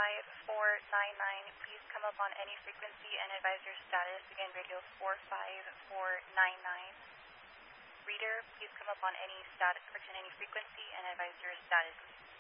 45499, please come up on any frequency and advise your status. Again, radio 45499. Reader, please come up on any status, correction, any frequency and advise your status.